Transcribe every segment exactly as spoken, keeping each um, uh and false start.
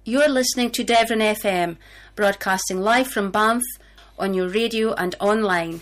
You're listening to Devon F M, broadcasting live from Banff on your radio and online.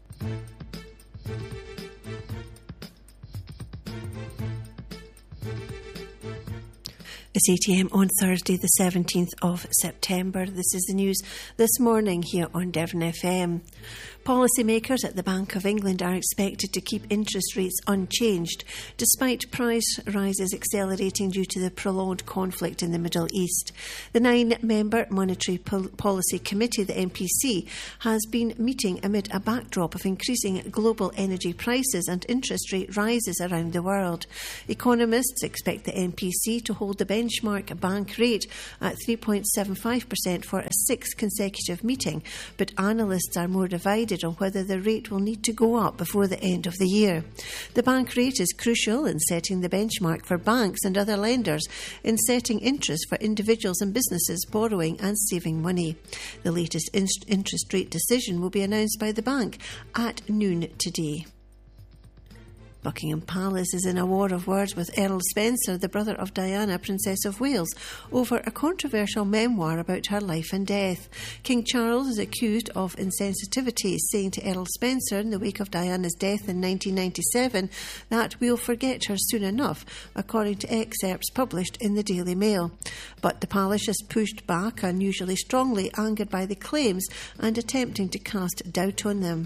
It's eight a m on Thursday, the seventeenth of September. This is the news this morning here on Devon F M. Policymakers at the Bank of England are expected to keep interest rates unchanged, despite price rises accelerating due to the prolonged conflict in the Middle East. The nine-member Monetary Policy Committee, the M P C, has been meeting amid a backdrop of increasing global energy prices and interest rate rises around the world. Economists expect the M P C to hold the benchmark bank rate at three point seven five percent for a sixth consecutive meeting, but analysts are more divided on whether the rate will need to go up before the end of the year. The bank rate is crucial in setting the benchmark for banks and other lenders in setting interest for individuals and businesses borrowing and saving money. The latest in- interest rate decision will be announced by the bank at noon today. Buckingham Palace is in a war of words with Errol Spencer, the brother of Diana, Princess of Wales, over a controversial memoir about her life and death. King Charles is accused of insensitivity, saying to Errol Spencer in the wake of Diana's death in nineteen ninety-seven that we'll forget her soon enough, according to excerpts published in the Daily Mail. But the palace has pushed back unusually strongly, angered by the claims and attempting to cast doubt on them.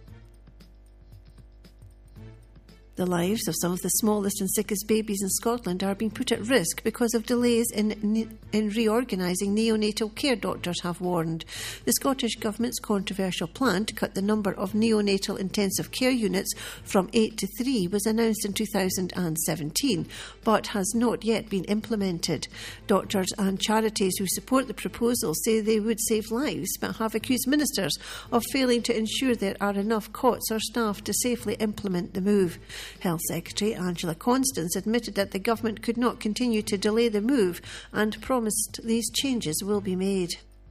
The lives of some of the smallest and sickest babies in Scotland are being put at risk because of delays in in reorganising neonatal care, doctors have warned. The Scottish Government's controversial plan to cut the number of neonatal intensive care units from eight to three was announced in two thousand seventeen, but has not yet been implemented. Doctors and charities who support the proposal say they would save lives, but have accused ministers of failing to ensure there are enough cots or staff to safely implement the move. Health Secretary Angela Constance admitted that the government could not continue to delay the move and promised these changes will be made.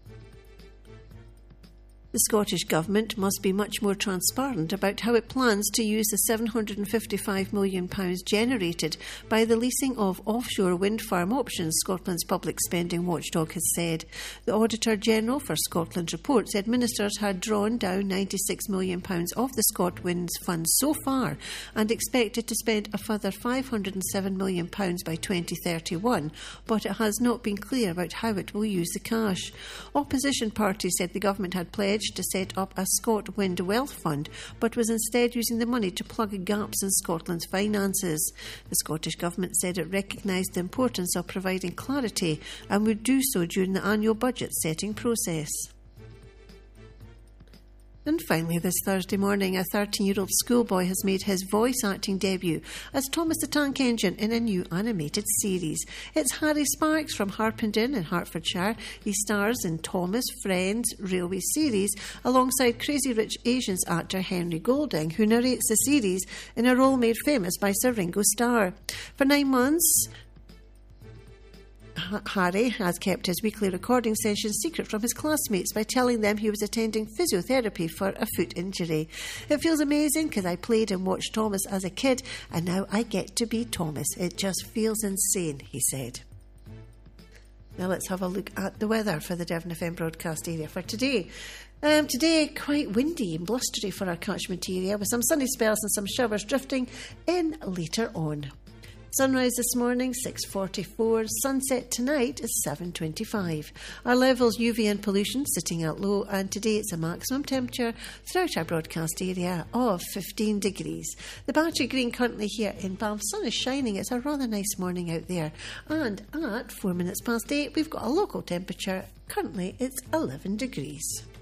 The Scottish Government must be much more transparent about how it plans to use the seven hundred fifty-five million pounds generated by the leasing of offshore wind farm options, Scotland's public spending watchdog has said. The Auditor-General for Scotland report said ministers had drawn down ninety-six million pounds of the ScotWinds fund so far and expected to spend a further five hundred seven million pounds by twenty thirty-one, but it has not been clear about how it will use the cash. Opposition parties said the government had pledged to set up a ScotWind Wealth Fund, but was instead using the money to plug gaps in Scotland's finances. The Scottish Government said it recognised the importance of providing clarity and would do so during the annual budget setting process. And finally, this Thursday morning, a thirteen-year-old schoolboy has made his voice-acting debut as Thomas the Tank Engine in a new animated series. It's Harry Sparks from Harpenden in Hertfordshire. He stars in Thomas, Friends, Railway series, alongside Crazy Rich Asians actor Henry Golding, who narrates the series in a role made famous by Sir Ringo Starr. For nine months, Harry has kept his weekly recording sessions secret from his classmates by telling them he was attending physiotherapy for a foot injury. It feels amazing because I played and watched Thomas as a kid and now I get to be Thomas. It just feels insane, he said. Now let's have a look at the weather for the Devon F M broadcast area for today. Um, today, quite windy and blustery for our catchment area, with some sunny spells and some showers drifting in later on. Sunrise this morning, six forty-four. Sunset tonight is seven twenty-five. Our levels, U V and pollution, sitting out low, and today it's a maximum temperature throughout our broadcast area of fifteen degrees. The Battery Green currently here in Banff. Sun is shining. It's a rather nice morning out there. And at four minutes past eight, we've got a local temperature. Currently, it's eleven degrees.